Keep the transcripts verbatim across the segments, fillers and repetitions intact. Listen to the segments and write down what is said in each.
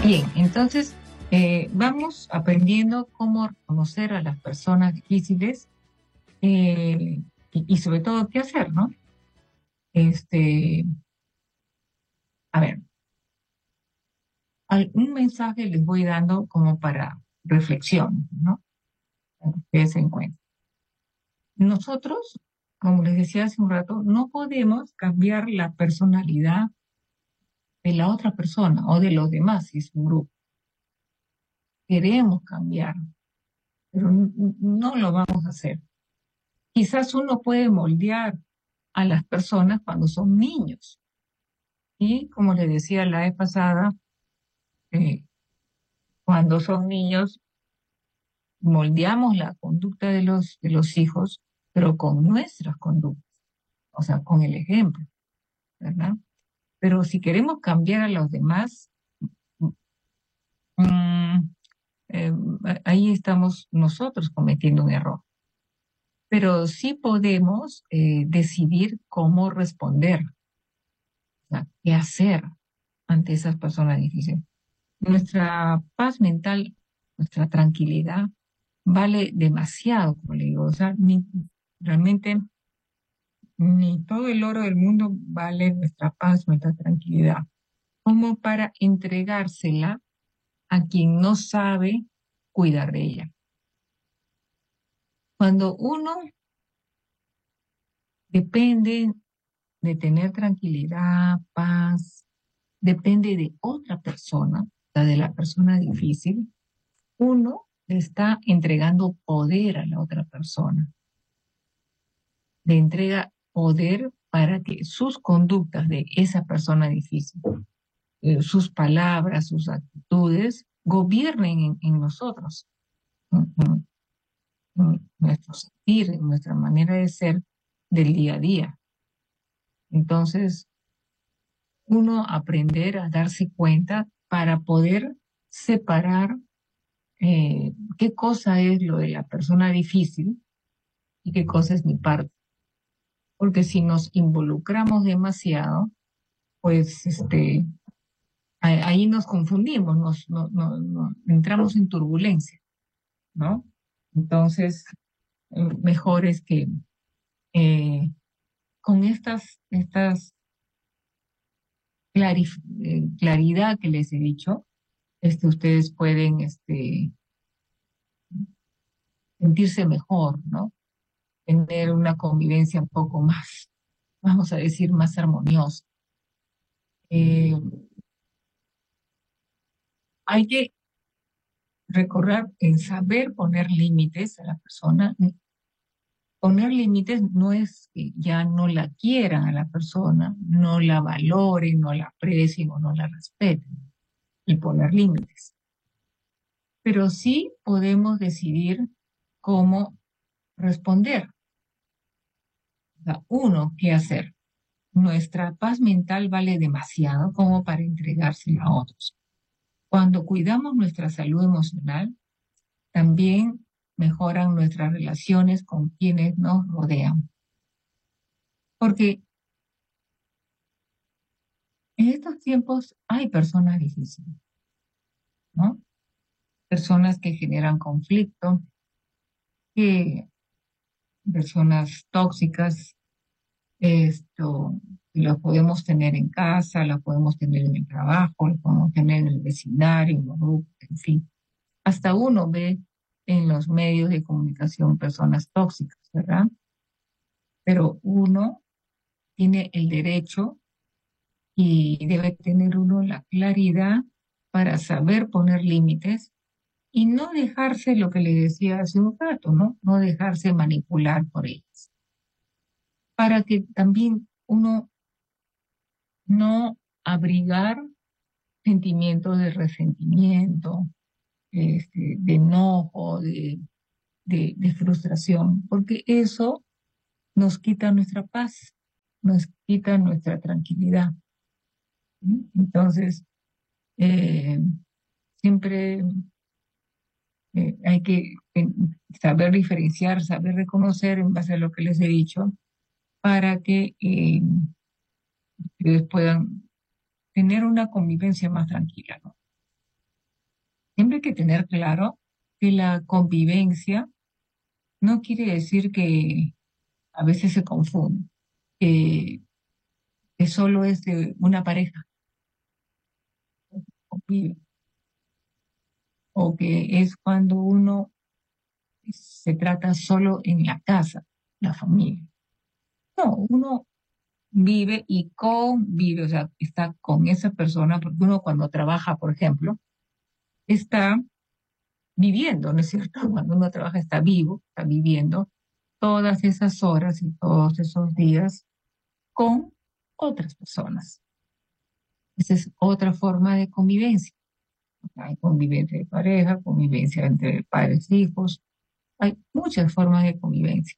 Bien, entonces eh, vamos aprendiendo cómo reconocer a las personas difíciles eh, y, y sobre todo qué hacer, ¿no? Este, a ver, al- un mensaje les voy dando como para reflexión, ¿no? Para que ustedes se encuentren. Nosotros, como les decía hace un rato, no podemos cambiar la personalidad de la otra persona o de los demás, si es un grupo. Queremos cambiar, pero n- n- no lo vamos a hacer. Quizás uno puede moldear a las personas cuando son niños. Y como les decía la vez pasada, eh, cuando son niños, moldeamos la conducta de los, de los hijos, pero con nuestras conductas, o sea, con el ejemplo, ¿verdad? Pero si queremos cambiar a los demás, mm, eh, ahí estamos nosotros cometiendo un error. Pero sí podemos eh, decidir cómo responder, o sea, qué hacer ante esas personas difíciles. Nuestra paz mental, nuestra tranquilidad, vale demasiado, como le digo. O sea, ni, realmente ni todo el oro del mundo vale nuestra paz, nuestra tranquilidad, como para entregársela a quien no sabe cuidar de ella. Cuando uno depende de tener tranquilidad, paz, depende de otra persona, o sea, de la persona difícil, uno le está entregando poder a la otra persona, le entrega poder para que sus conductas de esa persona difícil, eh, sus palabras, sus actitudes, gobiernen en, en nosotros, en, en- en nuestro sentir, en nuestra manera de ser del día a día. Entonces, uno aprender a darse cuenta para poder separar eh, qué cosa es lo de la persona difícil y qué cosa es mi parte. Porque si nos involucramos demasiado, pues este, a- ahí nos confundimos, nos, no- no- no- entramos en turbulencia, ¿no? Entonces, eh, mejor es que eh, con estas, estas clarif- eh, claridad que les he dicho, este, ustedes pueden este, sentirse mejor, ¿no? Tener una convivencia un poco más, vamos a decir, más armoniosa. Eh, hay que recordar en saber poner límites a la persona. Poner límites no es que ya no la quieran a la persona, no la valoren, no la aprecien o no la respeten, y poner límites. Pero sí podemos decidir cómo responder. O sea, uno, ¿qué hacer? Nuestra paz mental vale demasiado como para entregársela a otros. Cuando cuidamos nuestra salud emocional, también mejoran nuestras relaciones con quienes nos rodean. Porque en estos tiempos hay personas difíciles, ¿no? Personas que generan conflicto, que personas tóxicas, esto, las podemos tener en casa, las podemos tener en el trabajo, las podemos tener en el vecindario, en los grupos, en fin. Hasta uno ve en los medios de comunicación personas tóxicas, ¿verdad? Pero uno tiene el derecho y debe tener uno la claridad para saber poner límites y no dejarse lo que le decía hace un rato, ¿no? No dejarse manipular por ellos. Para que también uno no abrigar sentimientos de resentimiento, este, de enojo, de, de, de frustración, porque eso nos quita nuestra paz, nos quita nuestra tranquilidad. ¿Sí? Entonces, eh, siempre eh, hay que eh, saber diferenciar, saber reconocer en base a lo que les he dicho, para que eh, ustedes puedan tener una convivencia más tranquila, ¿no? siempre hay que tener claro que la convivencia no quiere decir que a veces se confunde, que, que solo es de una pareja convive, o que es cuando uno se trata solo en la casa, la familia. No, uno vive y convive, o sea, está con esa persona, porque uno cuando trabaja, por ejemplo, está viviendo, ¿no es cierto? Cuando uno trabaja está vivo, está viviendo todas esas horas y todos esos días con otras personas. Esa es otra forma de convivencia. Hay convivencia de pareja, convivencia entre padres e hijos, hay muchas formas de convivencia,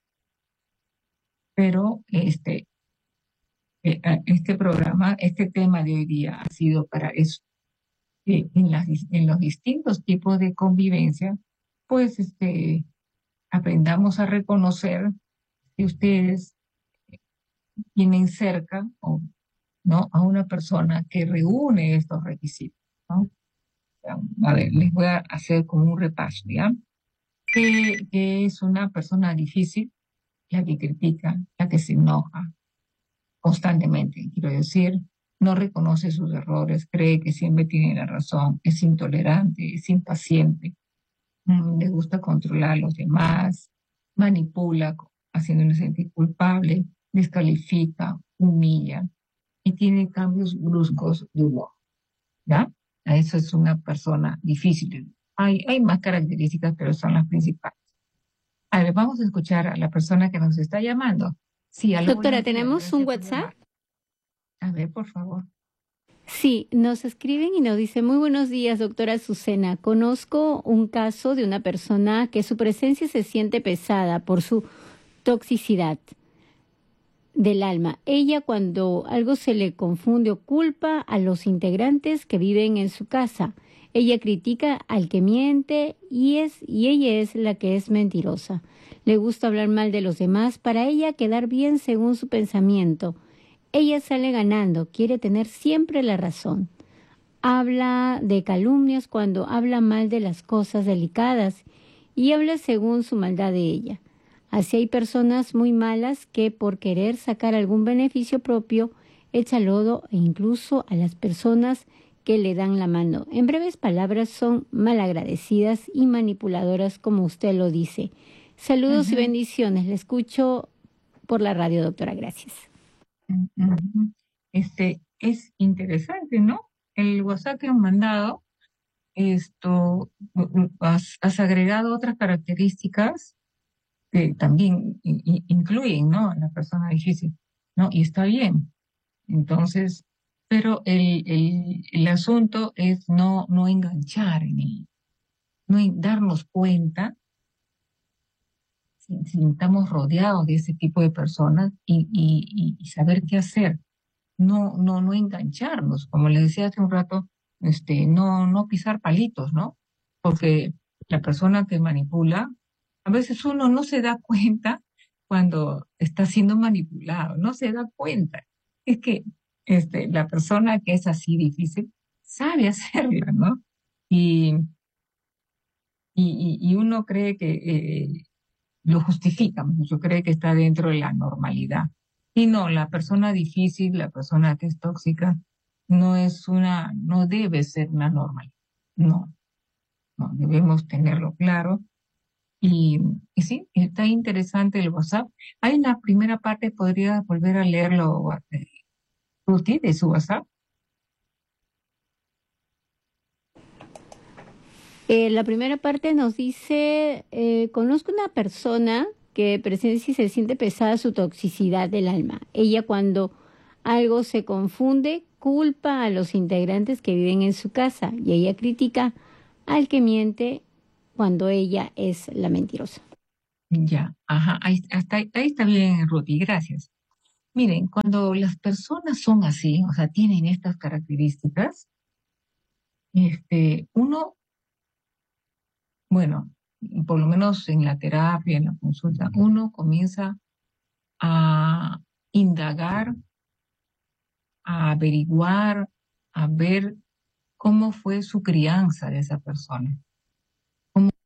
pero este, eh, eh, este programa, este tema de hoy día ha sido para eso. Eh, en, las, en los distintos tipos de convivencia, pues este, aprendamos a reconocer que ustedes tienen cerca o, ¿no? a una persona que reúne estos requisitos, ¿no? A ver, les voy a hacer como un repaso, ¿ya? Que, que es una persona difícil, la que critica, la que se enoja constantemente, quiero decir, no reconoce sus errores, cree que siempre tiene la razón, es intolerante, es impaciente, mm, le gusta controlar a los demás, manipula, haciéndole sentir culpable, descalifica, humilla y tiene cambios bruscos de humor, ¿ya? Eso es una persona difícil. Hay, hay más características, pero son las principales. A ver, vamos a escuchar a la persona que nos está llamando. Sí, aló, Doctora, buenos días, ¿tenemos un gracias por WhatsApp? llamar. A ver, por favor. Sí, nos escriben y nos dicen, muy buenos días, doctora Azucena. Conozco un caso de una persona que su presencia se siente pesada por su toxicidad del alma. Ella, cuando algo se le confunde o culpa a los integrantes que viven en su casa. Ella critica al que miente y es y ella es la que es mentirosa. Le gusta hablar mal de los demás para ella quedar bien según su pensamiento. Ella sale ganando, quiere tener siempre la razón. Habla de calumnias cuando habla mal de las cosas delicadas y habla según su maldad de ella. Así hay personas muy malas que por querer sacar algún beneficio propio echa lodo e incluso a las personas que le dan la mano. En breves palabras, son malagradecidas y manipuladoras, como usted lo dice. Saludos y Ujú, bendiciones. Le escucho por la radio, doctora. Gracias. ujú. Este, es interesante, ¿no? El WhatsApp que han mandado, esto, u- u- has, has agregado otras características que también i- i- incluyen, ¿no? a la persona difícil, ¿no? Y está bien. Entonces, pero el, el, el asunto es no, no enganchar en él, no en- darnos cuenta si, si estamos rodeados de ese tipo de personas y, y, y y saber qué hacer. No, no, no engancharnos, como les decía hace un rato, este, no, no pisar palitos, ¿no? Porque la persona que manipula, a veces uno no se da cuenta cuando está siendo manipulado, no se da cuenta. Es que este, la persona que es así difícil sabe hacerla, ¿no? Y, y, y y uno cree que eh, lo justifica mucho, cree que está dentro de la normalidad. Y no, la persona difícil, la persona que es tóxica, no es una, no debe ser una normal. No, no, debemos tenerlo claro. Y, y sí, está interesante el WhatsApp. Hay una primera parte, podría volver a leerlo, eh, Ruthie, de su WhatsApp. Eh, la primera parte nos dice, eh, conozco una persona que presencia y se siente pesada su toxicidad del alma. Ella cuando algo se confunde, culpa a los integrantes que viven en su casa y ella critica al que miente cuando ella es la mentirosa. Ya, ajá, ahí, hasta ahí, ahí está bien, Ruthie, gracias. Miren, cuando las personas son así, o sea, tienen estas características, este, uno, bueno, por lo menos en la terapia, en la consulta, uno comienza a indagar, a averiguar, a ver cómo fue su crianza de esa persona.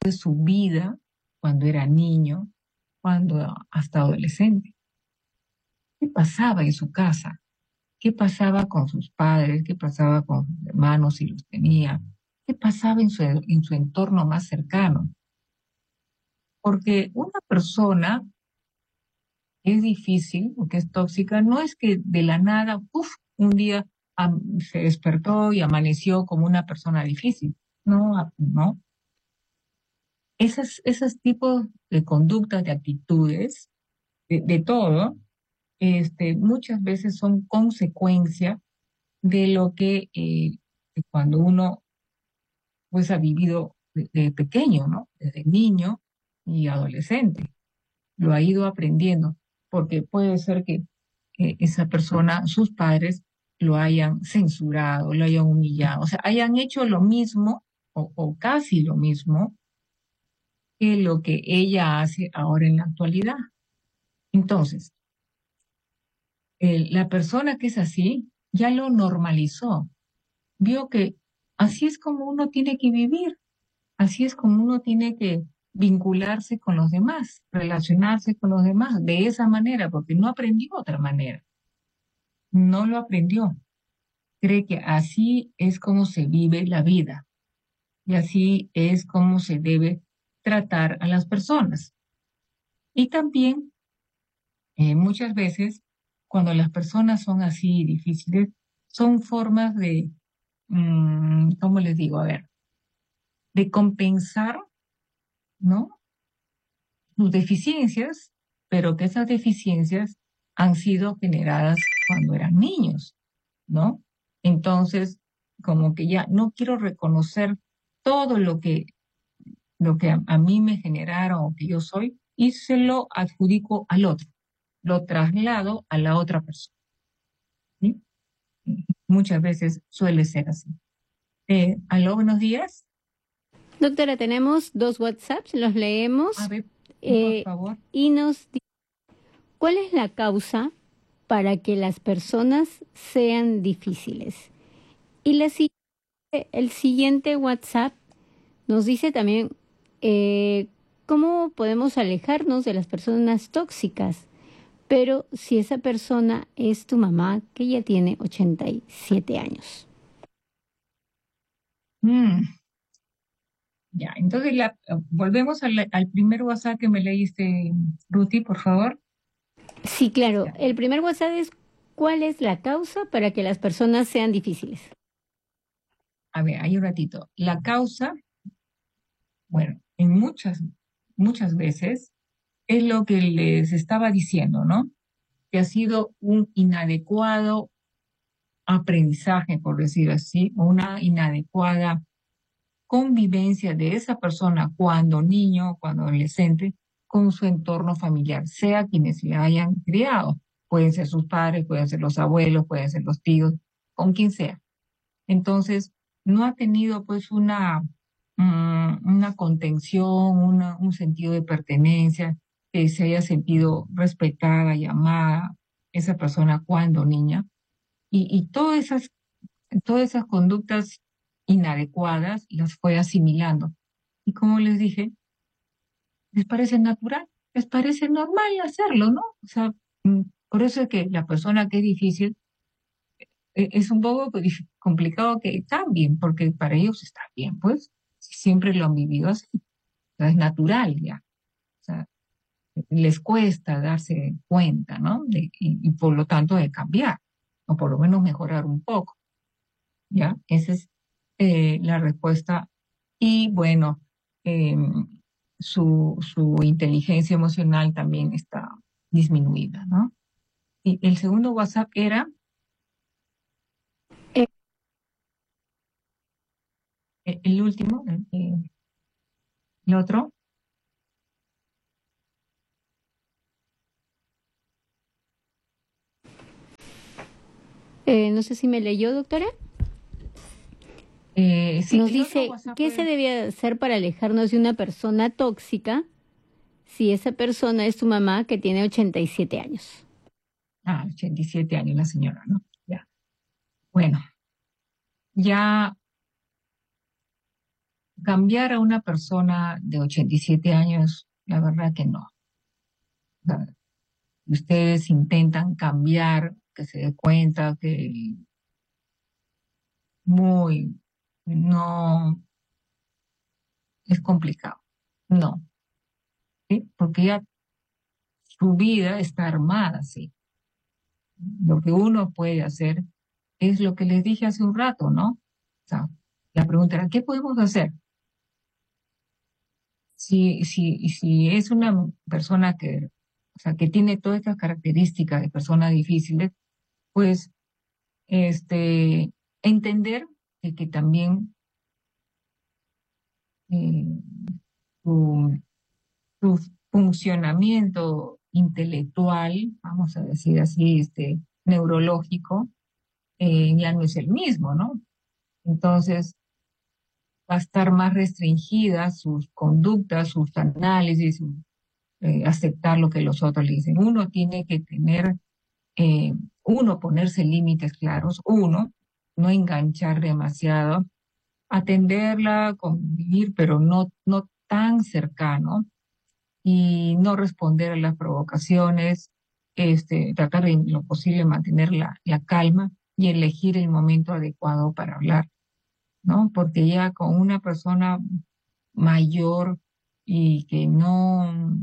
de su vida cuando era niño, cuando hasta adolescente. ¿Qué pasaba en su casa? ¿Qué pasaba con sus padres? ¿Qué pasaba con sus hermanos si los tenía? ¿Qué pasaba en su, en su entorno más cercano? Porque una persona es difícil, porque es tóxica, no es que de la nada, ¡puf!, un día am- se despertó y amaneció como una persona difícil. No, a- no. Esas, esos tipos de conductas, de actitudes, de, de todo, este, muchas veces son consecuencia de lo que eh, de cuando uno pues ha vivido de, de pequeño, ¿no? Desde niño y adolescente, lo ha ido aprendiendo, porque puede ser que, que esa persona, sus padres, lo hayan censurado, lo hayan humillado, o sea, hayan hecho lo mismo o, o casi lo mismo que lo que ella hace ahora en la actualidad. Entonces, el- la persona que es así ya lo normalizó, vio que así es como uno tiene que vivir, así es como uno tiene que vincularse con los demás, relacionarse con los demás de esa manera, porque no aprendió otra manera, no lo aprendió. Cree que así es como se vive la vida y así es como se debe tratar a las personas. Y también eh, muchas veces, cuando las personas son así difíciles, son formas de, mm, ¿cómo les digo? A ver, de compensar, ¿no?, sus deficiencias, pero que esas deficiencias han sido generadas cuando eran niños, ¿no? Entonces, como que ya no quiero reconocer todo lo que, lo que a, a mí me generaron o que yo soy y se lo adjudico al otro, lo traslado a la otra persona, ¿sí? Muchas veces suele ser así. Eh, aló, buenos días. Doctora, tenemos dos WhatsApps, los A leemos ver, por eh, favor. y nos dice, ¿cuál es la causa para que las personas sean difíciles? Y la, si- el siguiente WhatsApp nos dice también eh, cómo podemos alejarnos de las personas tóxicas, pero si esa persona es tu mamá, que ya tiene ochenta y siete años. Mm, ya, entonces la, volvemos al, al primer WhatsApp que me leíste, Ruthie, por favor. Sí, claro. Ya. El primer WhatsApp es ¿cuál es la causa para que las personas sean difíciles? A ver, hay un ratito. La causa, bueno, en muchas, muchas veces es lo que les estaba diciendo, ¿no? Que ha sido un inadecuado aprendizaje, por decirlo así, o una inadecuada convivencia de esa persona cuando niño, cuando adolescente, con su entorno familiar, sea quienes le hayan criado. Pueden ser sus padres, pueden ser los abuelos, pueden ser los tíos, con quien sea. Entonces, no ha tenido pues una, mm, una contención, una- un sentido de pertenencia, que se haya sentido respetada y amada esa persona cuando niña. Y, y todas esas, todas esas conductas inadecuadas las fue asimilando. Y como les dije, les parece natural, les parece normal hacerlo, ¿no? O sea, mm, por eso es que la persona que es difícil eh, es un poco dif- complicado que cambien, porque para ellos está bien, pues, si siempre lo han vivido así, o sea, es natural ya, o sea, les cuesta darse cuenta, ¿no? De- y, y por lo tanto de cambiar, o por lo menos mejorar un poco, ¿ya? Esa es eh, la respuesta. Y bueno, em, su, su inteligencia emocional también está disminuida, ¿no? Y el segundo WhatsApp era Eh, eh, el último, eh, eh, el otro. eh, no sé si me leyó, doctora. Eh, sí, Nos el otro dice, WhatsApp ¿qué se fue, debe hacer para alejarnos de una persona tóxica si esa persona es tu mamá que tiene ochenta y siete años? ah, ochenta y siete años la señora, ¿no? Ya. Bueno, ya cambiar a una persona de ochenta y siete años, la verdad que no. O sea, ustedes intentan cambiar, que se dé cuenta que muy, no, es complicado. No, ¿sí? Porque ya su vida está armada, sí. Lo que uno puede hacer es lo que les dije hace un rato, ¿no? O sea, la pregunta era, ¿qué podemos hacer? Si, si, si es una persona que, o sea, que tiene todas estas características de persona difíciles, pues, este, entender de que también eh, su, su funcionamiento intelectual, vamos a decir así, este, neurológico, eh, ya no es el mismo, ¿no? Entonces, va a estar más restringida sus conductas, sus análisis, su, eh, aceptar lo que los otros le dicen. Uno tiene que tener, eh, uno ponerse límites claros, uno, no enganchar demasiado, atenderla, convivir, pero no, no tan cercano y no responder a las provocaciones, este, tratar de en lo posible mantener la, la calma y elegir el momento adecuado para hablar, ¿no? Porque ya con una persona mayor y que no,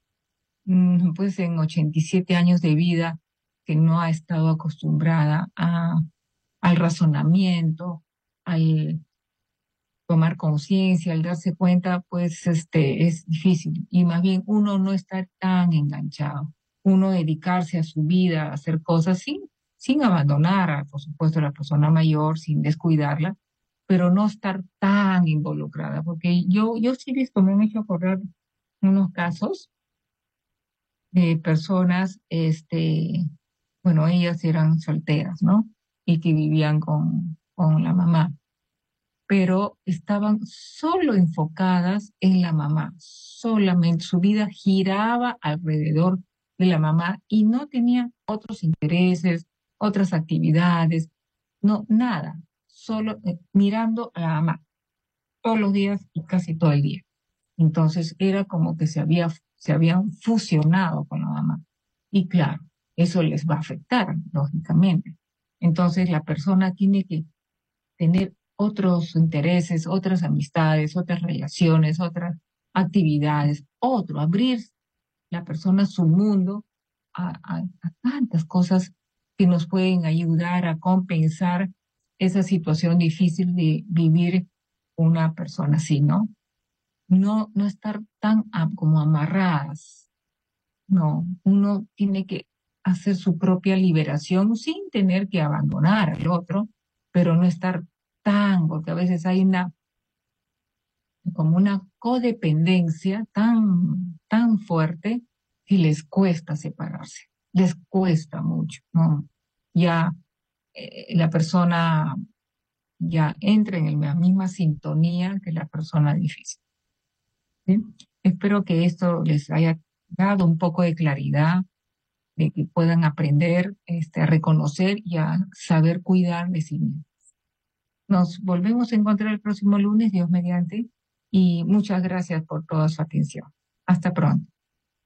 mm, pues en ochenta y siete años de vida, que no ha estado acostumbrada a, al razonamiento, al tomar conciencia, al darse cuenta, pues este es difícil. Y más bien uno no está tan enganchado, uno dedicarse a su vida, a hacer cosas sin, sin abandonar, a, por supuesto, a la persona mayor, sin descuidarla, pero no estar tan involucrada, porque yo, yo sí he visto, me han hecho acordar unos casos de personas, este, bueno, ellas eran solteras, ¿no? Y que vivían con, con la mamá, pero estaban solo enfocadas en la mamá, solamente su vida giraba alrededor de la mamá y no tenían otros intereses, otras actividades, no, nada, solo eh, mirando a la mamá todos los días y casi todo el día. Entonces era como que se había, se habían fusionado con la mamá. Y claro, eso les va a afectar, lógicamente. Entonces la persona tiene que tener otros intereses, otras amistades, otras relaciones, otras actividades, otro, abrir la persona su mundo a, a, a tantas cosas que nos pueden ayudar a compensar esa situación difícil de vivir una persona así, ¿no? No, no estar tan a- como amarradas, no, uno tiene que hacer su propia liberación sin tener que abandonar al otro, pero no estar tan, porque a veces hay una, como una codependencia tan, tan fuerte que les cuesta separarse, les cuesta mucho, ¿no? Ya eh, la persona ya entra en la misma sintonía que la persona difícil. ¿Sí? Espero que esto les haya dado un poco de claridad, de que puedan aprender este, a reconocer y a saber cuidar de sí mismos. Nos volvemos a encontrar el próximo lunes, Dios mediante, y muchas gracias por toda su atención. Hasta pronto.